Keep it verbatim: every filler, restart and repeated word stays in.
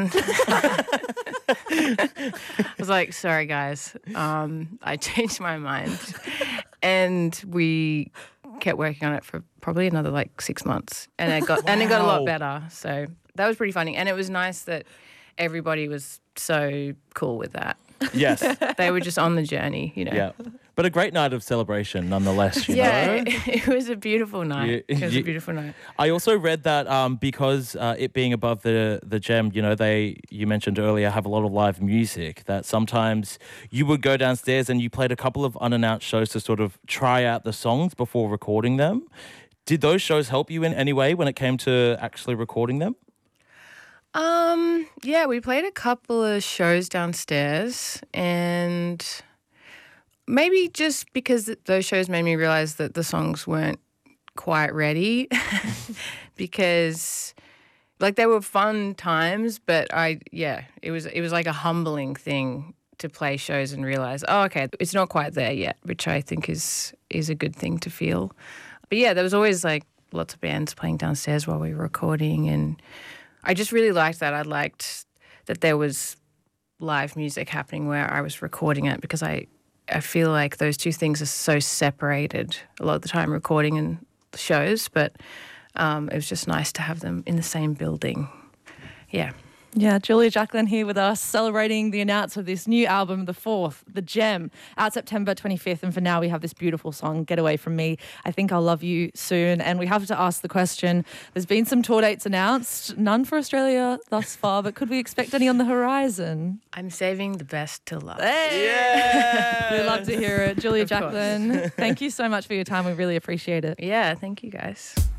on. I was like, sorry, guys. Um, I changed my mind. And we kept working on it for probably another like six months. And it got wow. and it got a lot better. So that was pretty funny. And it was nice that everybody was so cool with that. Yes. They were just on the journey, you know. Yeah. But a great night of celebration nonetheless, you yeah, know. It, it was a beautiful night. You, it was you, a beautiful night. I also read that um, because uh, it being above the the gem, you know, they, you mentioned earlier, have a lot of live music, that sometimes you would go downstairs and you played a couple of unannounced shows to sort of try out the songs before recording them. Did those shows help you in any way when it came to actually recording them? Um, yeah, we played a couple of shows downstairs, and maybe just because those shows made me realize that the songs weren't quite ready because like they were fun times, but I, yeah, it was, it was like a humbling thing to play shows and realize, oh, okay, it's not quite there yet, which I think is, is a good thing to feel. But yeah, there was always like lots of bands playing downstairs while we were recording, and I just really liked that. I liked that there was live music happening where I was recording it, because I, I feel like those two things are so separated a lot of the time, recording and shows, but um, it was just nice to have them in the same building. Yeah. Yeah, Julia Jacklin here with us, celebrating the announcement of this new album, The Fourth, The Gem, out September twenty-fifth. And for now, we have this beautiful song, Get Away From Me, I Think I'll Love You Soon. And we have to ask the question, there's been some tour dates announced, none for Australia thus far, but could we expect any on the horizon? I'm saving the best till last. Hey! Yeah! We love to hear it. Julia Of Jacklin, thank you so much for your time. We really appreciate it. Yeah, thank you guys.